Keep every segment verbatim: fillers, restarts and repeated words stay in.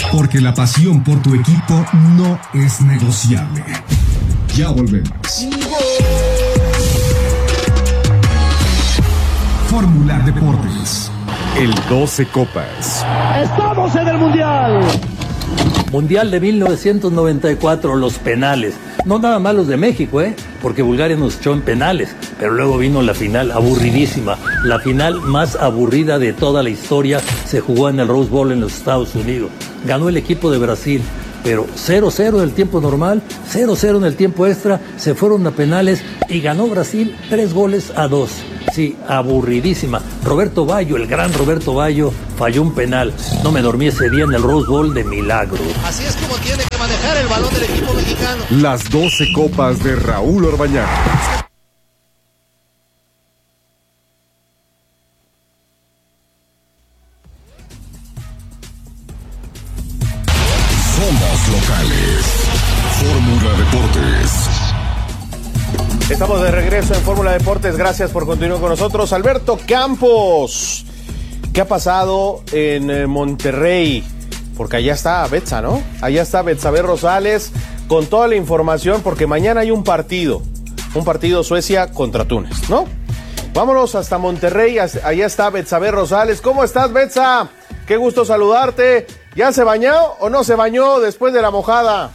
Porque la pasión por tu equipo no es negociable. Ya volvemos. Fórmula Deportes. El doce Copas. ¡Estamos en el Mundial! Mundial de mil novecientos noventa y cuatro, los penales. No nada más los de México, ¿eh? Porque Bulgaria nos echó en penales. Pero luego vino la final aburridísima. La final más aburrida de toda la historia se jugó en el Rose Bowl en los Estados Unidos. Ganó el equipo de Brasil. Pero cero cero en el tiempo normal, cero cero en el tiempo extra, se fueron a penales y ganó Brasil tres goles a dos. Sí, aburridísima. Roberto Baggio, el gran Roberto Baggio, falló un penal. No me dormí ese día en el Rose Bowl de milagro. Así es como tiene que manejar el balón del equipo mexicano. Las doce Copas de Raúl Orbañanos. Somos locales. Fórmula Deportes. Estamos de regreso en Fórmula Deportes. Gracias por continuar con nosotros. Alberto Campos, ¿qué ha pasado en Monterrey? Porque allá está Betsa, ¿no? Allá está Betsabe Rosales con toda la información, porque mañana hay un partido. Un partido Suecia contra Túnez, ¿no? Vámonos hasta Monterrey. Allá está Betsabe Rosales. ¿Cómo estás, Betsa? Qué gusto saludarte. ¿Ya se bañó o no se bañó después de la mojada?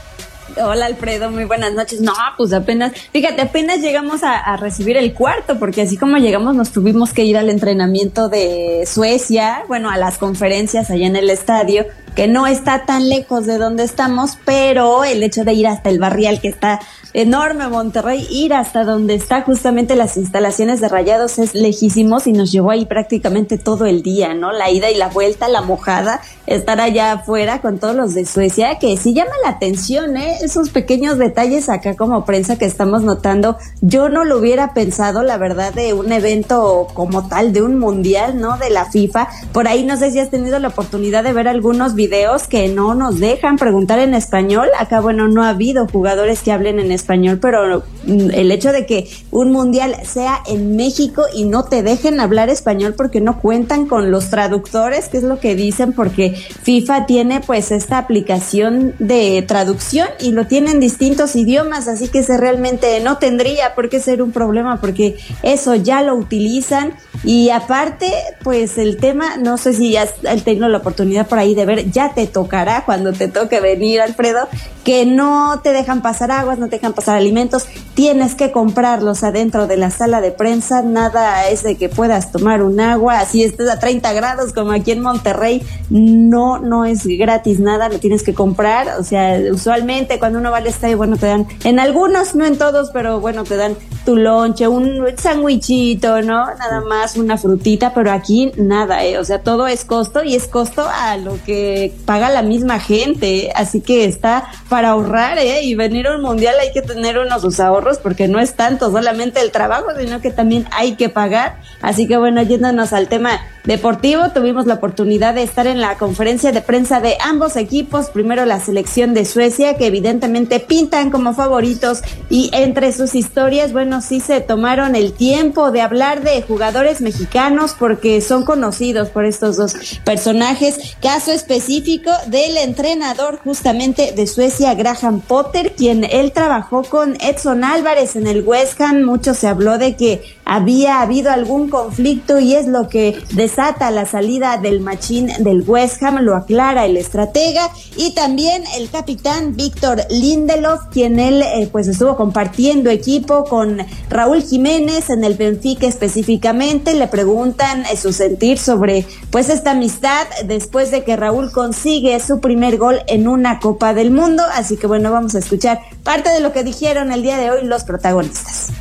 Hola, Alfredo, muy buenas noches. No, pues apenas, fíjate, apenas llegamos a, a recibir el cuarto, porque así como llegamos nos tuvimos que ir al entrenamiento de Suecia, bueno, a las conferencias allá en el estadio, que no está tan lejos de donde estamos, pero el hecho de ir hasta el Barrial, que está enorme, Monterrey, ir hasta donde está justamente las instalaciones de Rayados es lejísimos y nos llevó ahí prácticamente todo el día, ¿no? La ida y la vuelta, la mojada, estar allá afuera con todos los de Suecia, que sí llama la atención, ¿eh? Esos pequeños detalles acá como prensa que estamos notando. Yo no lo hubiera pensado, la verdad, de un evento como tal, de un mundial, ¿no? De la FIFA. Por ahí no sé si has tenido la oportunidad de ver algunos videos que no nos dejan preguntar en español. Acá, bueno, no ha habido jugadores que hablen en español, pero el hecho de que un mundial sea en México y no te dejen hablar español porque no cuentan con los traductores, que es lo que dicen, porque FIFA tiene pues esta aplicación de traducción y lo tiene en distintos idiomas, así que ese realmente no tendría por qué ser un problema, porque eso ya lo utilizan. Y aparte, pues el tema, no sé si ya has tenido la oportunidad por ahí de ver, ya te tocará cuando te toque venir, Alfredo, que no te dejan pasar aguas, no te dejan pasar alimentos, tienes que comprarlos adentro de la sala de prensa, nada es de que puedas tomar un agua, así estés a treinta grados como aquí en Monterrey, no, no es gratis nada, lo tienes que comprar. O sea, usualmente cuando uno va al estadio, bueno, te dan, en algunos, no en todos, pero bueno, te dan tu lonche, un sándwichito, ¿no? Nada más, una frutita, pero aquí nada, ¿eh? O sea, todo es costo y es costo a lo que paga la misma gente, ¿eh? Así que está para ahorrar, ¿eh? Y venir a un mundial hay que tener unos sus ahorros, porque no es tanto solamente el trabajo, sino que también hay que pagar. Así que bueno, yéndonos al tema deportivo, tuvimos la oportunidad de estar en la conferencia de prensa de ambos equipos. Primero la selección de Suecia, que evidentemente pintan como favoritos, y entre sus historias, bueno, sí se tomaron el tiempo de hablar de jugadores mexicanos, porque son conocidos por estos dos personajes. Caso específico del entrenador justamente de Suecia, Graham Potter, quien él trabajó con Edson Álvarez en el West Ham. Mucho se habló de que había habido algún conflicto y es lo que desata la salida del machín del West Ham, lo aclara el estratega. Y también el capitán Víctor Lindelof, quien él eh, pues estuvo compartiendo equipo con Raúl Jiménez en el Benfica específicamente. Le preguntan eh, su sentir sobre pues esta amistad después de que Raúl consigue su primer gol en una Copa del Mundo. Así que bueno, vamos a escuchar parte de lo que dijeron el día de hoy los protagonistas.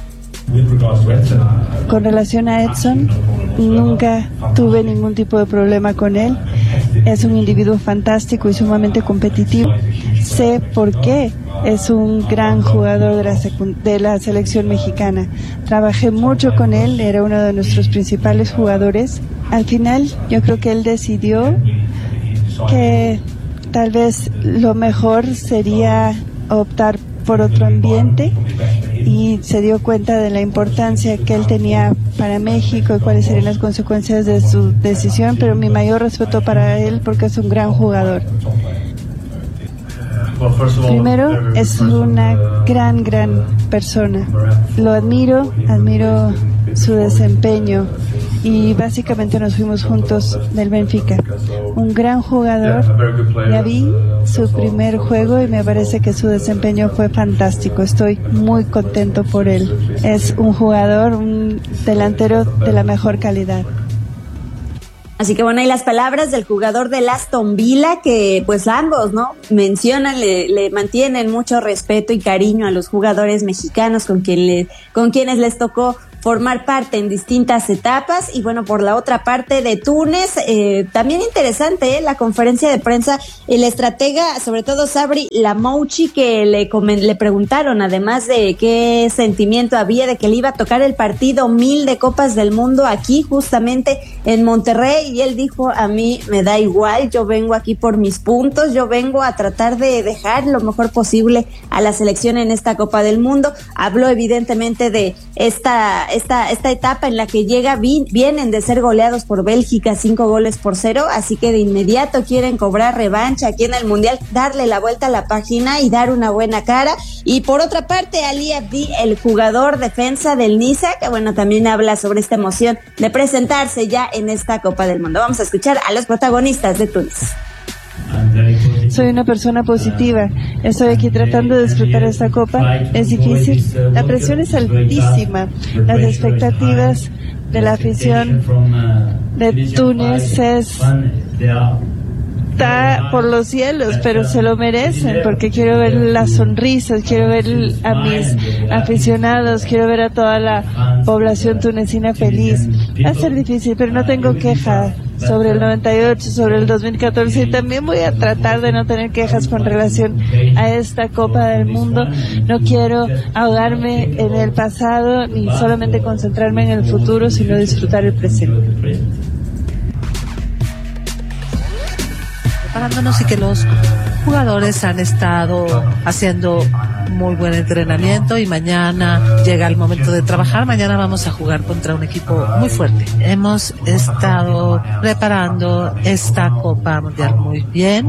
Con relación a Edson, nunca tuve ningún tipo de problema con él. Es un individuo fantástico y sumamente competitivo. Sé por qué es un gran jugador de la, secu- de la selección mexicana. Trabajé mucho con él, era uno de nuestros principales jugadores. Al final, yo creo que él decidió que tal vez lo mejor sería optar por otro ambiente, y se dio cuenta de la importancia que él tenía para México y cuáles serían las consecuencias de su decisión, pero mi mayor respeto para él porque es un gran jugador. Primero, es una gran, gran persona. Lo admiro, admiro su desempeño y básicamente nos fuimos juntos del Benfica. Un gran jugador. Ya vi su primer juego y me parece que su desempeño fue fantástico. Estoy muy contento por él. Es un jugador, un delantero de la mejor calidad. Así que bueno, hay las palabras del jugador del Aston Villa que pues ambos, ¿no? Mencionan, le, le mantienen mucho respeto y cariño a los jugadores mexicanos con quien le, con quienes les tocó formar parte en distintas etapas. Y bueno, por la otra parte de Túnez, eh, también interesante ¿eh? la conferencia de prensa, el estratega, sobre todo Sabri Lamouchi, que le, comen, le preguntaron además de qué sentimiento había de que le iba a tocar el partido mil de Copas del Mundo aquí justamente en Monterrey, y él dijo: a mí me da igual, yo vengo aquí por mis puntos, yo vengo a tratar de dejar lo mejor posible a la selección en esta Copa del Mundo. Habló evidentemente de esta Esta, esta etapa en la que llega, vi, vienen de ser goleados por Bélgica cinco goles por cero, así que de inmediato quieren cobrar revancha aquí en el Mundial, darle la vuelta a la página y dar una buena cara. Y por otra parte, Ali Abdi, el jugador defensa del Niza, que bueno, también habla sobre esta emoción de presentarse ya en esta Copa del Mundo. Vamos a escuchar a los protagonistas de Túnez. Soy una persona positiva. Estoy aquí tratando de disfrutar esta copa. Es difícil. La presión es altísima. Las expectativas de la afición de Túnez es está por los cielos, pero se lo merecen, porque quiero ver las sonrisas, quiero ver a mis aficionados, quiero ver a toda la población tunecina feliz. Va a ser difícil, pero no tengo queja sobre el noventa y ocho, sobre el dos mil catorce, y también voy a tratar de no tener quejas con relación a esta Copa del Mundo. No quiero ahogarme en el pasado ni solamente concentrarme en el futuro, sino disfrutar el presente. Preparándonos, y que los jugadores han estado haciendo muy buen entrenamiento, y mañana llega el momento de trabajar. Mañana vamos a jugar contra un equipo muy fuerte. Hemos estado preparando esta Copa Mundial muy bien.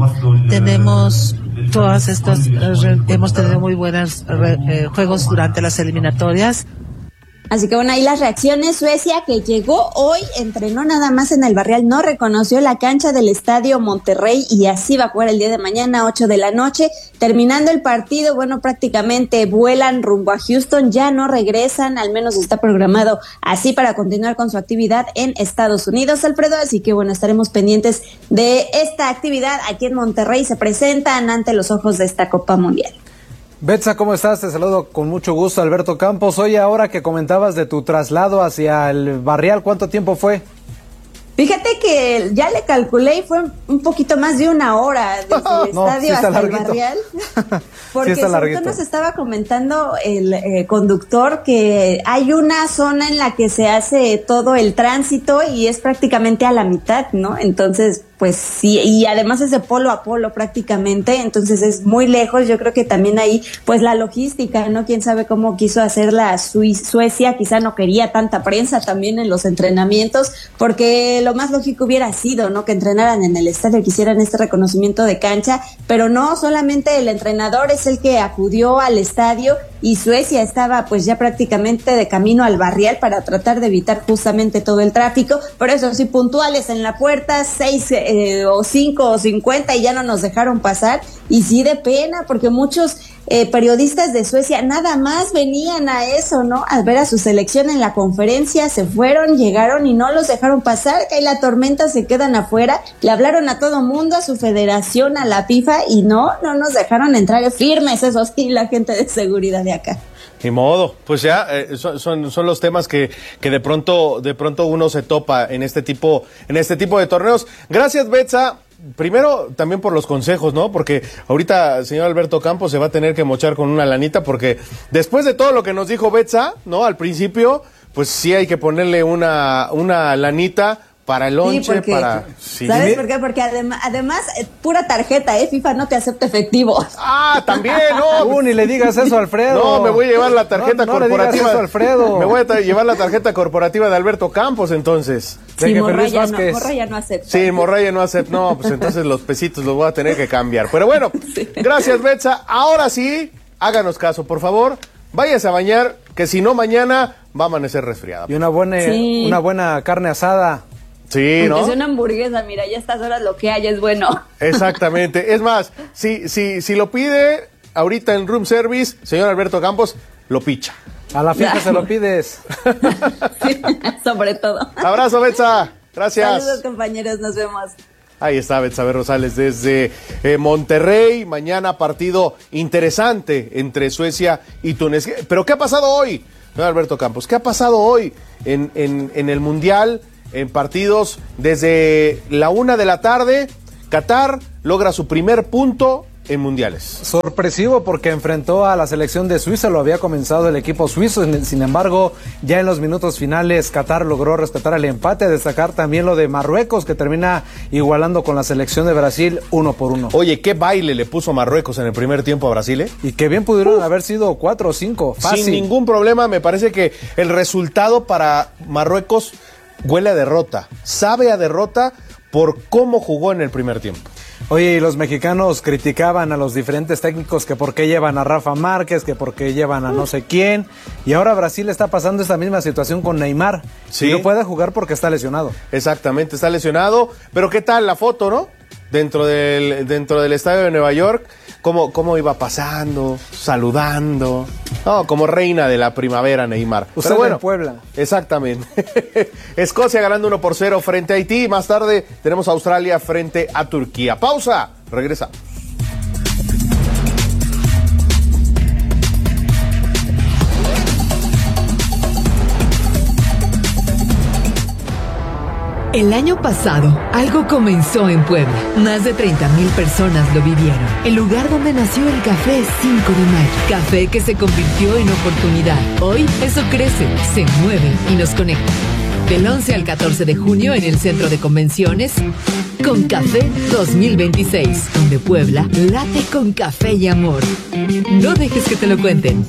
Tenemos todas estas, hemos tenido muy buenos eh, juegos durante las eliminatorias. Así que bueno, ahí las reacciones. Suecia, que llegó hoy, entrenó nada más en el Barrial, no reconoció la cancha del Estadio Monterrey y así va a jugar el día de mañana, ocho de la noche. Terminando el partido, bueno, prácticamente vuelan rumbo a Houston, ya no regresan, al menos está programado así para continuar con su actividad en Estados Unidos, Alfredo. Así que bueno, estaremos pendientes de esta actividad aquí en Monterrey. Se presentan ante los ojos de esta Copa Mundial. Betsa, ¿cómo estás? Te saludo con mucho gusto, Alberto Campos. Oye, ahora que comentabas de tu traslado hacia el Barrial, ¿cuánto tiempo fue? Fíjate que ya le calculé y fue un poquito más de una hora desde el no, estadio sí hasta larguito. el Barrial. Porque sí sobre todo nos estaba comentando el eh, conductor que hay una zona en la que se hace todo el tránsito y es prácticamente a la mitad, ¿no? Entonces, pues sí, y además es de polo a polo prácticamente, entonces es muy lejos. Yo creo que también ahí, pues la logística, ¿no? Quién sabe cómo quiso hacer la Suiz- Suecia, quizá no quería tanta prensa también en los entrenamientos, porque lo más lógico hubiera sido, ¿no? Que entrenaran en el estadio, que hicieran este reconocimiento de cancha, pero no, solamente el entrenador es el que acudió al estadio y Suecia estaba pues ya prácticamente de camino al Barrial para tratar de evitar justamente todo el tráfico, pero eso sí, puntuales en la puerta, seis eh, o cinco o cincuenta y ya no nos dejaron pasar, y sí de pena, porque muchos eh, periodistas de Suecia nada más venían a eso, ¿no? A ver a su selección en la conferencia, se fueron, llegaron y no los dejaron pasar, que hay la tormenta, se quedan afuera, le hablaron a todo mundo, a su federación, a la FIFA, y no, no nos dejaron entrar firmes, eso sí, la gente de seguridad de acá. Ni modo, pues ya eh, son, son son los temas que que de pronto de pronto uno se topa en este tipo en este tipo de torneos. Gracias, Betsa. Primero, también por los consejos, ¿no? Porque ahorita, señor Alberto Campos, se va a tener que mochar con una lanita, porque después de todo lo que nos dijo Betsa, ¿no? Al principio, pues sí hay que ponerle una una lanita para el lonche, Sí, porque- para... Sí. ¿Sabes por qué? Porque adem- además, eh, pura tarjeta, ¿eh? FIFA no te acepta efectivo. Ah, también, no. Tú ni le digas eso, Alfredo. No, me voy a llevar la tarjeta No, no le digas corporativa. eso, Alfredo. Me voy a tra- llevar la tarjeta corporativa de Alberto Campos, entonces. De Sí, Jefe Morraya Luis no, Vázquez. Morraya no acepta. Sí, Morraya no acepta. No, pues entonces los pesitos los voy a tener que cambiar. Pero bueno, gracias, Betsa. Ahora sí, háganos caso, por favor. Váyase a bañar, que si no mañana va a amanecer resfriada. Y una buena, Sí. una buena carne asada. Sí, Aunque ¿no? sea una hamburguesa, mira, ya a estas horas lo que hay es bueno. Exactamente. Es más, si, si, si lo pide ahorita en room service, señor Alberto Campos, lo picha. A la fija se lo pides. Sí, sobre todo. Abrazo, Betsa. Gracias. Saludos, compañeros, nos vemos. Ahí está Betsabe Rosales desde eh, Monterrey. Mañana partido interesante entre Suecia y Túnez. Pero ¿qué ha pasado hoy, señor Alberto Campos? ¿Qué ha pasado hoy en, en, en el Mundial? En partidos desde la una de la tarde, Qatar logra su primer punto en mundiales. Sorpresivo porque enfrentó a la selección de Suiza, lo había comenzado el equipo suizo, sin embargo, ya en los minutos finales Qatar logró rescatar el empate, destacar también lo de Marruecos, que termina igualando con la selección de Brasil uno por uno. Oye, qué baile le puso Marruecos en el primer tiempo a Brasil, ¿eh? Y que bien pudieron Uf. haber sido cuatro o cinco, fácil. Sin ningún problema, me parece que el resultado para Marruecos huele a derrota, sabe a derrota por cómo jugó en el primer tiempo. Oye, y los mexicanos criticaban a los diferentes técnicos que por qué llevan a Rafa Márquez, que por qué llevan a no sé quién, y ahora Brasil está pasando esta misma situación con Neymar, sí. Y no puede jugar porque está lesionado. Exactamente, está lesionado, pero ¿qué tal la foto, no? Dentro del, dentro del estadio de Nueva York, cómo, cómo iba pasando, saludando, no, como reina de la primavera Neymar. Usted Pero bueno, en Puebla. Exactamente. Escocia ganando uno por cero frente a Haití, más tarde tenemos a Australia frente a Turquía. Pausa, regresamos. El año pasado, algo comenzó en Puebla. Más de treinta mil personas lo vivieron. El lugar donde nació el café cinco de mayo. Café que se convirtió en oportunidad. Hoy, eso crece, se mueve y nos conecta. Del once al catorce de junio en el Centro de Convenciones, Con Café dos mil veintiséis, donde Puebla late con café y amor. No dejes que te lo cuenten.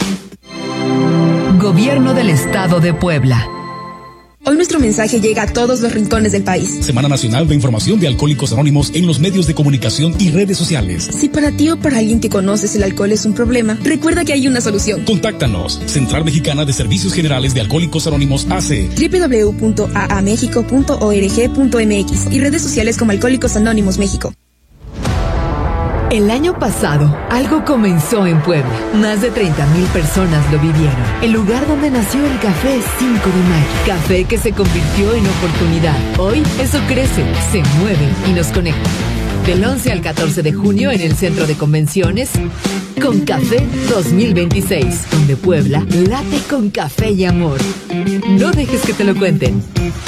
Gobierno del Estado de Puebla. Hoy nuestro mensaje llega a todos los rincones del país. Semana Nacional de Información de Alcohólicos Anónimos en los medios de comunicación y redes sociales. Si para ti o para alguien que conoces el alcohol es un problema, recuerda que hay una solución. Contáctanos. Central Mexicana de Servicios Generales de Alcohólicos Anónimos A C. doble u doble u doble u punto a a mexico punto org punto m x y redes sociales como Alcohólicos Anónimos México. El año pasado, algo comenzó en Puebla. Más de treinta mil personas lo vivieron. El lugar donde nació el café cinco de mayo. Café que se convirtió en oportunidad. Hoy, eso crece, se mueve y nos conecta. Del once al catorce de junio en el Centro de Convenciones, Con Café dos mil veintiséis, donde Puebla late con café y amor. No dejes que te lo cuenten.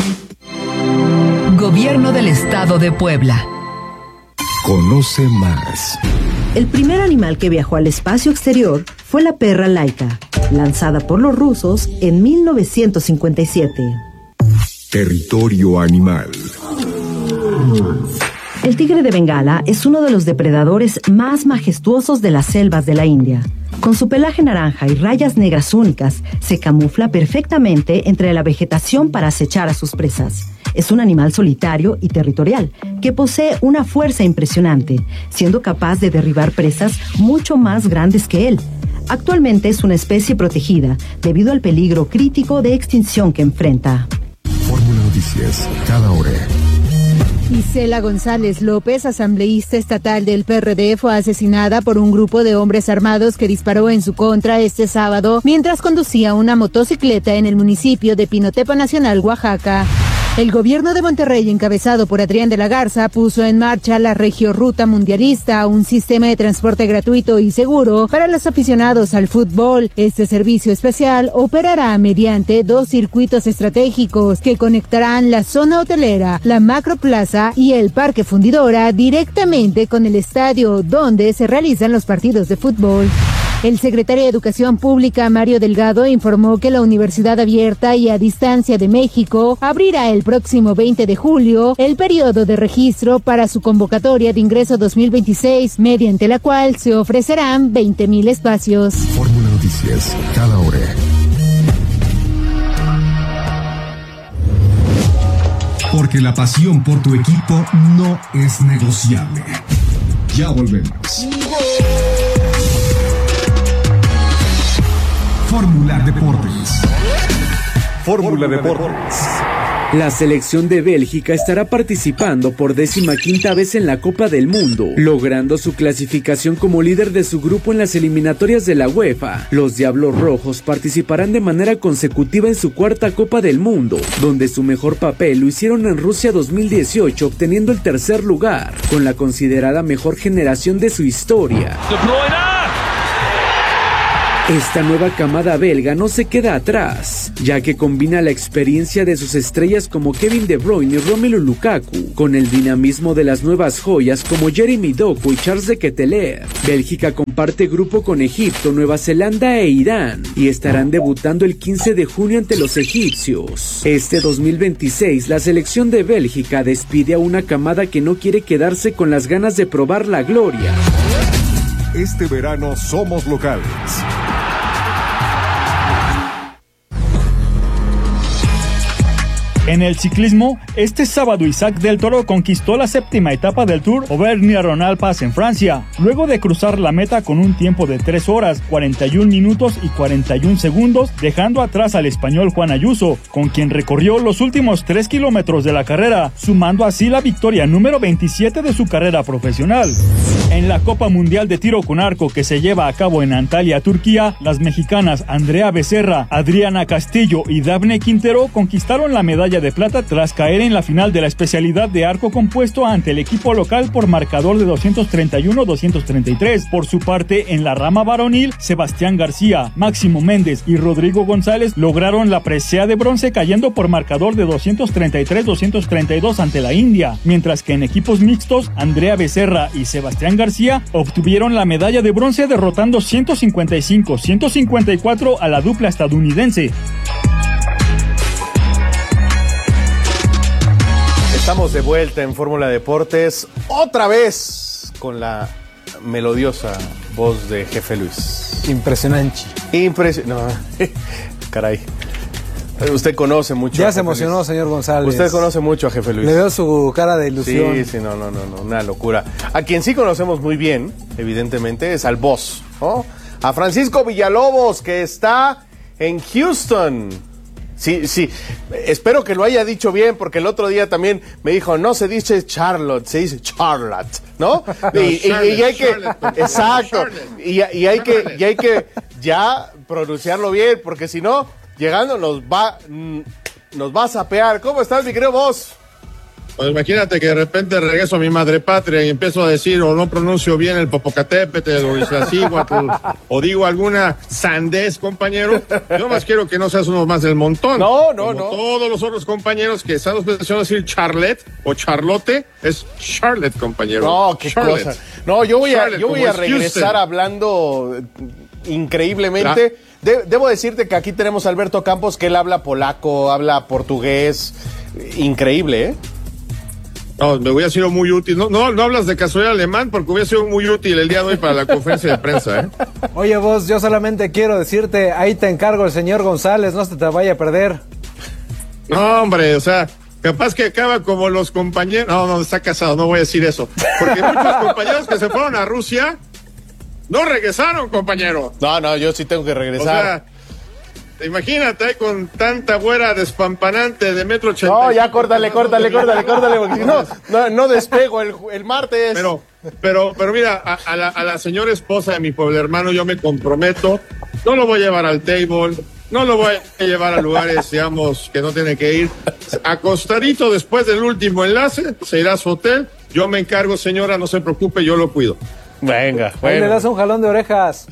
Gobierno del Estado de Puebla. Conoce más. El primer animal que viajó al espacio exterior fue la perra Laika, lanzada por los rusos en mil novecientos cincuenta y siete. Territorio animal. El tigre de Bengala es uno de los depredadores más majestuosos de las selvas de la India. Con su pelaje naranja y rayas negras únicas, se camufla perfectamente entre la vegetación para acechar a sus presas. Es un animal solitario y territorial, que posee una fuerza impresionante, siendo capaz de derribar presas mucho más grandes que él. Actualmente es una especie protegida, debido al peligro crítico de extinción que enfrenta. Fórmula Noticias, cada hora. Isela González López, asambleísta estatal del P R D, fue asesinada por un grupo de hombres armados que disparó en su contra este sábado mientras conducía una motocicleta en el municipio de Pinotepa Nacional, Oaxaca. El gobierno de Monterrey, encabezado por Adrián de la Garza, puso en marcha la Regioruta Mundialista, un sistema de transporte gratuito y seguro para los aficionados al fútbol. Este servicio especial operará mediante dos circuitos estratégicos que conectarán la zona hotelera, la macroplaza y el parque fundidora directamente con el estadio donde se realizan los partidos de fútbol. El secretario de Educación Pública, Mario Delgado, informó que la Universidad Abierta y a Distancia de México abrirá el próximo veinte de julio el periodo de registro para su convocatoria de ingreso dos mil veintiséis, mediante la cual se ofrecerán veinte mil espacios. Fórmula Noticias, cada hora. Porque la pasión por tu equipo no es negociable. Ya volvemos. Fórmula Deportes. Fórmula Deportes. La selección de Bélgica estará participando por décima quinta vez en la Copa del Mundo, logrando su clasificación como líder de su grupo en las eliminatorias de la UEFA. Los Diablos Rojos participarán de manera consecutiva en su cuarta Copa del Mundo, donde su mejor papel lo hicieron en Rusia dos mil dieciocho, obteniendo el tercer lugar, con la considerada mejor generación de su historia. Esta nueva camada belga no se queda atrás, ya que combina la experiencia de sus estrellas como Kevin De Bruyne y Romelu Lukaku, con el dinamismo de las nuevas joyas como Jeremy Doku y Charles de Ketelaere. Bélgica comparte grupo con Egipto, Nueva Zelanda e Irán, y estarán debutando el quince de junio ante los egipcios. Este dos mil veintiséis, la selección de Bélgica despide a una camada que no quiere quedarse con las ganas de probar la gloria. Este verano somos locales. En el ciclismo, este sábado Isaac del Toro conquistó la séptima etapa del Tour Auvergne-Rhône-Alpes en Francia, luego de cruzar la meta con un tiempo de tres horas, cuarenta y un minutos y cuarenta y un segundos, dejando atrás al español Juan Ayuso, con quien recorrió los últimos tres kilómetros de la carrera, sumando así la victoria número veintisiete de su carrera profesional. En la Copa Mundial de Tiro con Arco que se lleva a cabo en Antalya, Turquía, las mexicanas Andrea Becerra, Adriana Castillo y Dafne Quintero conquistaron la medalla de plata tras caer en la final de la especialidad de arco compuesto ante el equipo local por marcador de doscientos treinta y uno a doscientos treinta y tres. Por su parte, en la rama varonil, Sebastián García, Máximo Méndez y Rodrigo González lograron la presea de bronce cayendo por marcador de doscientos treinta y tres a doscientos treinta y dos ante la India, mientras que en equipos mixtos, Andrea Becerra y Sebastián García obtuvieron la medalla de bronce derrotando ciento cincuenta y cinco a ciento cincuenta y cuatro a la dupla estadounidense. Estamos de vuelta en Fórmula Deportes, otra vez con la melodiosa voz de Jefe Luis. Impresionante. Impresionante. No, caray. Usted conoce mucho. Ya a se emocionó, Luis. Señor González. Usted conoce mucho a Jefe Luis. Le veo su cara de ilusión. Sí, sí, no, no, no, no, una locura. A quien sí conocemos muy bien, evidentemente, es al boss, ¿no? A Francisco Villalobos, que está en Houston. Sí, sí, espero que lo haya dicho bien, porque el otro día también me dijo, no se dice Charlotte, se dice Charlotte, ¿no? No, y, Charlotte, y, y hay que, Charlotte, exacto, y, y hay que, y hay que ya pronunciarlo bien, porque si no, llegando nos va, nos va a sapear. ¿Cómo estás, mi querido vos? Pues imagínate que de repente regreso a mi madre patria y empiezo a decir o no pronuncio bien el Popocatépetl o Iztaccíhuatl o digo alguna sandez, compañero. Yo más quiero que no seas uno más del montón. No, no, Como no. todos los otros compañeros que están empezando a decir Charlotte o Charlotte, es Charlotte, compañero. No, qué Charlotte. cosa. No, yo voy a, Charlotte, yo voy como a es regresar Houston. hablando increíblemente. De- debo decirte que aquí tenemos a Alberto Campos, que él habla polaco, habla portugués. Increíble, ¿eh? No, me hubiera sido muy útil. No, no, no hablas de casualidad alemán porque hubiera sido muy útil el día de hoy para la conferencia de prensa, ¿eh? Oye, vos, yo solamente quiero decirte, ahí te encargo el señor González, no se te vaya a perder. No, hombre, o sea, capaz que acaba como los compañeros. No, no, está casado, no voy a decir eso. Porque muchos compañeros que se fueron a Rusia no regresaron, compañero. No, no, yo sí tengo que regresar. O sea, imagínate ahí con tanta güera despampanante de metro ochenta. No, ya córtale, córtale, córtale, córtale, porque si no, no, no despego el, el martes. Pero, pero, pero mira, a, a, la, a la señora esposa de mi pobre hermano yo me comprometo, no lo voy a llevar al table, no lo voy a llevar a lugares, digamos, que no tiene que ir. Acostadito después del último enlace, se irá a su hotel. Yo me encargo, señora, no se preocupe, yo lo cuido. Venga, Ahí bueno. le das un jalón de orejas.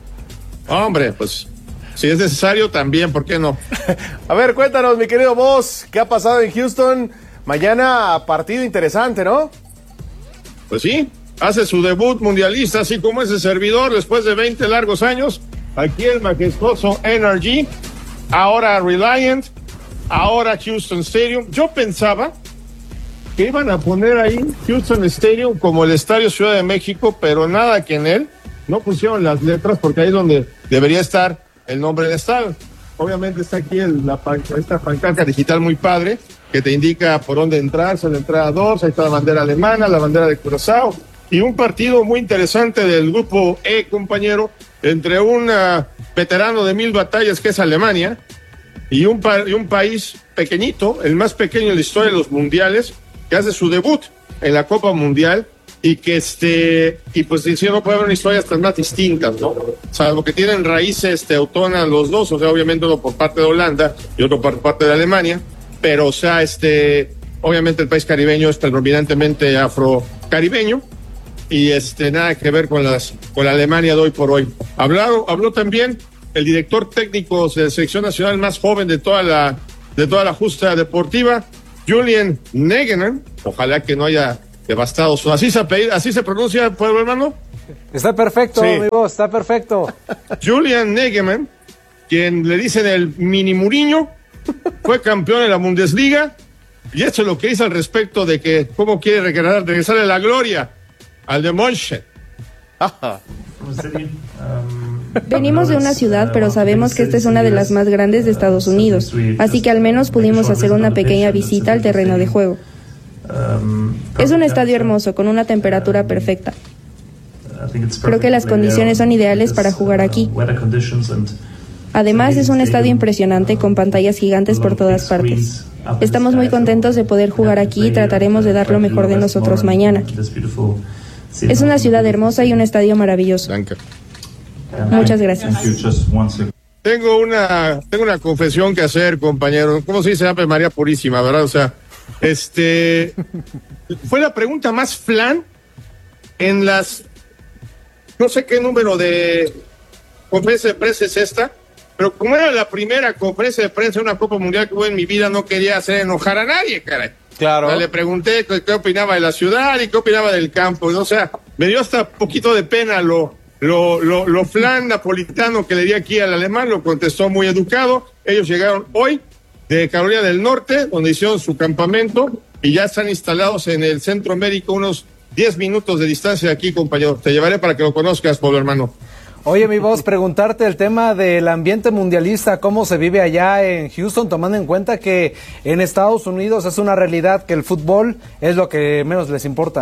Hombre, pues, si es necesario también, ¿por qué no? A ver, cuéntanos, mi querido boss, ¿qué ha pasado en Houston? Mañana partido interesante, ¿no? Pues sí, hace su debut mundialista, así como ese servidor, después de veinte largos años. Aquí el majestuoso N R G, ahora Reliant, ahora Houston Stadium. Yo pensaba que iban a poner ahí Houston Stadium como el Estadio Ciudad de México, pero nada que en él no pusieron las letras, porque ahí es donde debería estar el nombre del estadio. Obviamente está aquí el, la, esta pancarta digital muy padre, que te indica por dónde entrar, es la entrada dos, ahí está la bandera alemana, la bandera de Curazao, y un partido muy interesante del grupo E, compañero, entre un uh, veterano de mil batallas que es Alemania, y un, pa- y un país pequeñito, el más pequeño en la historia de los mundiales, que hace su debut en la Copa Mundial, y que este, y pues si no puede haber historias tan más distintas, ¿no? Salvo que tienen raíces teutonas los dos, o sea, obviamente uno por parte de Holanda y otro por parte de Alemania, pero o sea, este, obviamente el país caribeño es predominantemente afrocaribeño, y este, nada que ver con las, con la Alemania de hoy por hoy. Habló, habló también el director técnico de la selección nacional más joven de toda la, de toda la justa deportiva, Julian Nagelsmann. Ojalá que no haya devastado su, así se apellida, así se pronuncia, pueblo hermano. Está perfecto, Sí. amigo, está perfecto. Julian Nagelsmann, quien le dicen el mini Mourinho, fue campeón en la Bundesliga, y esto es lo que dice al respecto de que cómo quiere regresar, regresarle la gloria al de Mönchen. Venimos de una ciudad, pero sabemos que esta es una de las más grandes de Estados Unidos, así que al menos pudimos hacer una pequeña visita al terreno de juego. Es un estadio hermoso, con una temperatura perfecta. Creo que las condiciones son ideales para jugar aquí. Además, es un estadio impresionante con pantallas gigantes por todas partes. Estamos muy contentos de poder jugar aquí y trataremos de dar lo mejor de nosotros mañana. Es una ciudad hermosa y un estadio maravilloso. Muchas gracias. Tengo una, tengo una confesión que hacer, compañero. ¿Cómo se dice Ave María Purísima, verdad? O sea, este, fue la pregunta más flan en las, no sé qué número de conferencia de prensa es esta, pero como era la primera conferencia de prensa de una Copa Mundial que hubo en mi vida, no quería hacer enojar a nadie, caray. Claro. O sea, le pregunté qué, qué opinaba de la ciudad y qué opinaba del campo. ¿No? O sea, me dio hasta poquito de pena lo, lo, lo, lo flan napolitano que le di aquí al alemán. Lo contestó muy educado. Ellos llegaron hoy de Carolina del Norte, donde hicieron su campamento, y ya están instalados en el centro médico, unos diez minutos de distancia de aquí, compañero. Te llevaré para que lo conozcas, pueblo hermano. Oye, mi voz, preguntarte el tema del ambiente mundialista, cómo se vive allá en Houston, tomando en cuenta que en Estados Unidos es una realidad que el fútbol es lo que menos les importa.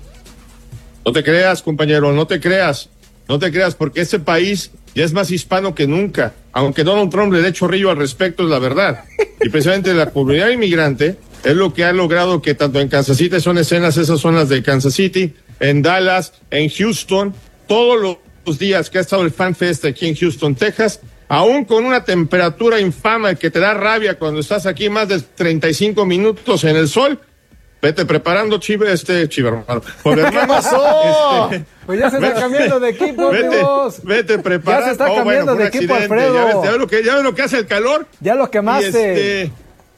No te creas, compañero, no te creas, no te creas, porque ese país ya es más hispano que nunca, aunque Donald Trump le dé chorrillo al respecto, es la verdad. Y precisamente la comunidad inmigrante es lo que ha logrado que tanto en Kansas City, son escenas, esas zonas de Kansas City, en Dallas, en Houston, todos los los días que ha estado el Fan Fest aquí en Houston, Texas, aún con una temperatura infame que te da rabia cuando estás aquí más de treinta y cinco minutos en el sol, vete preparando, Chive, este, Chive, hermano. ¿Qué pasó? Este, pues ya se está vete, cambiando de equipo, vete, vete preparando. Ya se está oh, cambiando bueno, de equipo, Alfredo. Ya ves, ya, ves lo que, ya ves lo que hace el calor. Ya lo quemaste.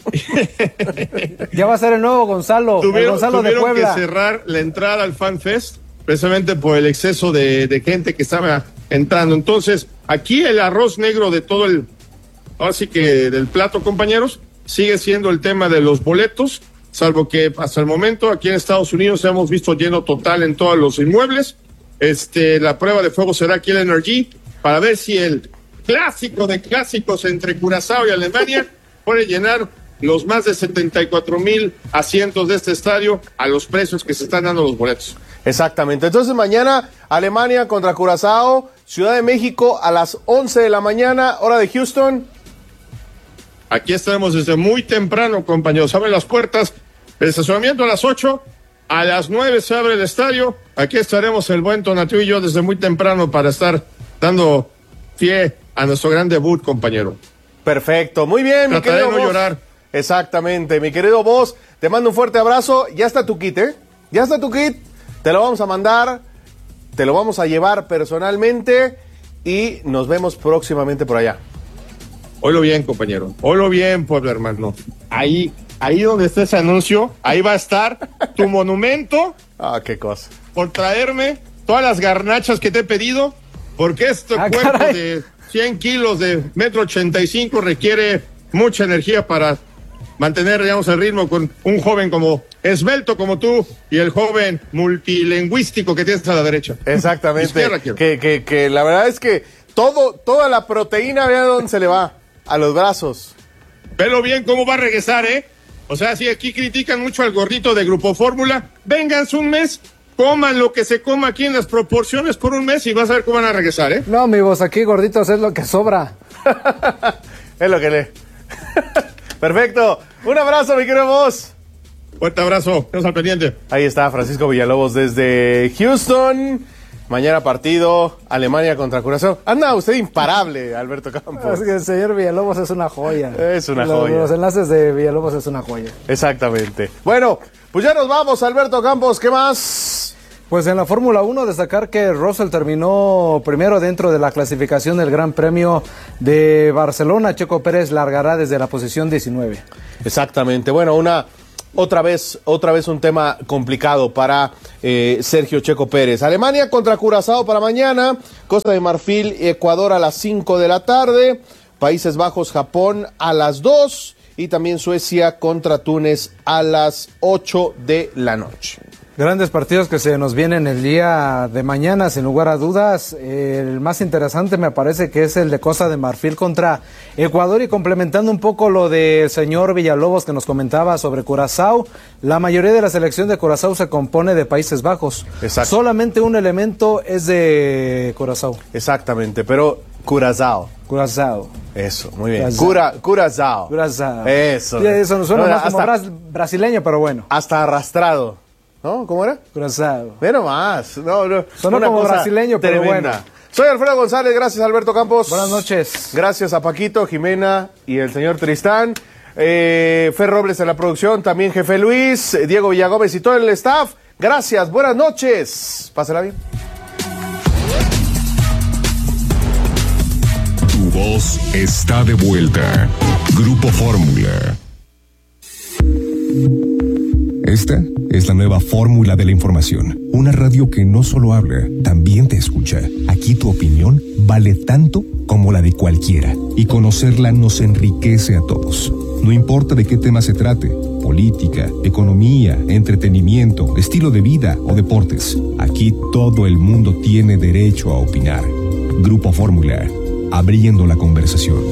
Este... ya va a ser el nuevo Gonzalo, tuvieron, el Gonzalo de Puebla. Tuvieron que cerrar la entrada al Fan Fest precisamente por el exceso de, de gente que estaba entrando. Entonces, aquí el arroz negro de todo el, así que del plato, compañeros, sigue siendo el tema de los boletos, salvo que hasta el momento aquí en Estados Unidos hemos visto lleno total en todos los inmuebles. Este, la prueba de fuego será aquí el N R G para ver si el clásico de clásicos entre Curazao y Alemania puede llenar los más de setenta y cuatro mil asientos de este estadio a los precios que se están dando los boletos. Exactamente. Entonces mañana Alemania contra Curazao, Ciudad de México a las once de la mañana, hora de Houston. Aquí estaremos desde muy temprano, compañeros. Abren las puertas, el estacionamiento a las ocho, a las nueve se abre el estadio. Aquí estaremos el buen Tonatiuh y yo desde muy temprano para estar dando pie a nuestro gran debut, compañero. Perfecto, muy bien, mi Trataré querido de no Boss. llorar. Exactamente, mi querido Boss, te mando un fuerte abrazo. Ya está tu kit, ¿eh? Ya está tu kit. Te lo vamos a mandar, te lo vamos a llevar personalmente y nos vemos próximamente por allá. Oílo bien, compañero. Oílo bien, pueblo hermano. Ahí, ahí donde está ese anuncio, ahí va a estar tu monumento. Ah, qué cosa. Por traerme todas las garnachas que te he pedido, porque este ah, cuerpo caray. de cien kilos de metro ochenta y cinco requiere mucha energía para mantener, digamos, el ritmo con un joven como esbelto como tú y el joven multilingüístico que tienes a la derecha. Exactamente. Izquierda, que, que, que la verdad es que todo, toda la proteína, vea dónde se le va, a los brazos. Velo bien cómo va a regresar, ¿eh? O sea, si aquí critican mucho al gordito de Grupo Fórmula, vénganse un mes, coman lo que se coma aquí en las proporciones por un mes y vas a ver cómo van a regresar, ¿eh? No, amigos, aquí gorditos es lo que sobra. Es lo que le... Perfecto. Un abrazo, mi querido Vos. Fuerte abrazo. Estamos al pendiente. Ahí está Francisco Villalobos desde Houston. Mañana partido, Alemania contra Curazao. Anda usted imparable, Alberto Campos. Es que el señor Villalobos es una joya. Es una los, joya. Los enlaces de Villalobos es una joya. Exactamente. Bueno, pues ya nos vamos, Alberto Campos. ¿Qué más? Pues en la Fórmula uno destacar que Russell terminó primero dentro de la clasificación del Gran Premio de Barcelona. Checo Pérez largará desde la posición diecinueve. Exactamente. Bueno, una otra vez, otra vez un tema complicado para eh, Sergio Checo Pérez. Alemania contra Curazao para mañana. Costa de Marfil y Ecuador a las cinco de la tarde. Países Bajos, Japón a las dos. Y también Suecia contra Túnez a las ocho de la noche. Grandes partidos que se nos vienen el día de mañana, sin lugar a dudas. El más interesante me parece que es el de Costa de Marfil contra Ecuador, y complementando un poco lo del señor Villalobos que nos comentaba sobre Curazao, la mayoría de la selección de Curazao se compone de Países Bajos. Exacto. Solamente un elemento es de Curazao. Exactamente, pero Curazao. Curazao. Eso, muy bien. Cura, Curazao. Curazao. Eso. Sí, eso nos suena no, más como bras, brasileño, pero bueno. Hasta arrastrado. ¿No? ¿Cómo era? Curazao. Pero más. No, no. Sonó Una como cosa brasileño, pero tremenda. bueno. Soy Alfredo González, gracias Alberto Campos. Buenas noches. Gracias a Paquito, Jimena y el señor Tristán. Eh, Fer Robles en la producción, también Jefe Luis, Diego Villagómez y todo el staff. Gracias, buenas noches. Pásela bien. Tu voz está de vuelta. Grupo Fórmula. Esta es la nueva fórmula de la información. Una radio que no solo habla, también te escucha. Aquí tu opinión vale tanto como la de cualquiera. Y conocerla nos enriquece a todos. No importa de qué tema se trate, política, economía, entretenimiento, estilo de vida o deportes. Aquí todo el mundo tiene derecho a opinar. Grupo Fórmula, abriendo la conversación.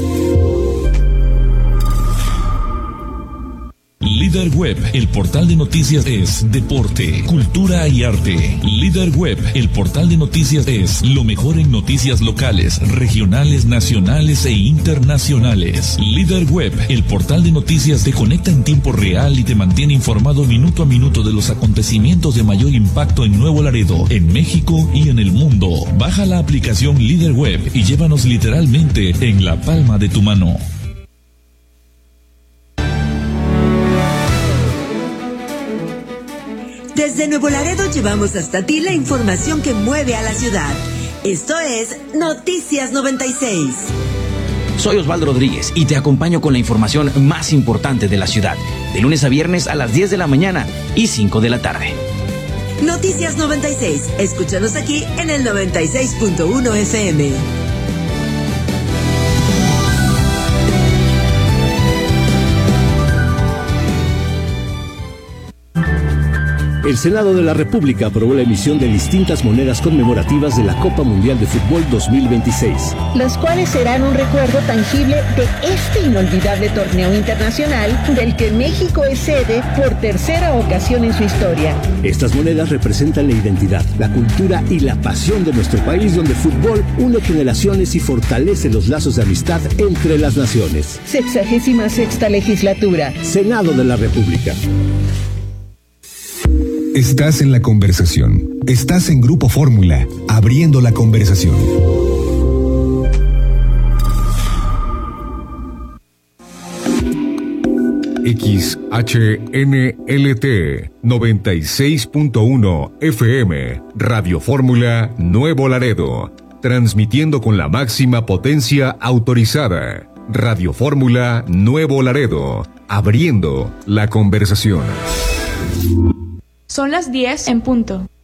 Líder Web, el portal de noticias es deporte, cultura y arte. Líder Web, el portal de noticias es lo mejor en noticias locales, regionales, nacionales e internacionales. Líder Web, el portal de noticias te conecta en tiempo real y te mantiene informado minuto a minuto de los acontecimientos de mayor impacto en Nuevo Laredo, en México y en el mundo. Baja la aplicación Líder Web y llévanos literalmente en la palma de tu mano. Desde Nuevo Laredo llevamos hasta ti la información que mueve a la ciudad. Esto es Noticias noventa y seis. Soy Osvaldo Rodríguez y te acompaño con la información más importante de la ciudad, de lunes a viernes a las diez de la mañana y cinco de la tarde. Noticias noventa y seis. Escúchanos aquí en el noventa y seis punto uno F M. El Senado de la República aprobó la emisión de distintas monedas conmemorativas de la Copa Mundial de Fútbol dos mil veintiséis. Las cuales serán un recuerdo tangible de este inolvidable torneo internacional del que México es sede por tercera ocasión en su historia. Estas monedas representan la identidad, la cultura y la pasión de nuestro país, donde el fútbol une generaciones y fortalece los lazos de amistad entre las naciones. Sexagésima sexta legislatura. Senado de la República. Estás en la conversación. Estás en Grupo Fórmula, abriendo la conversación. X H N L T noventa y seis punto uno F M, Radio Fórmula Nuevo Laredo, transmitiendo con la máxima potencia autorizada. Radio Fórmula Nuevo Laredo, abriendo la conversación. Son las diez en punto.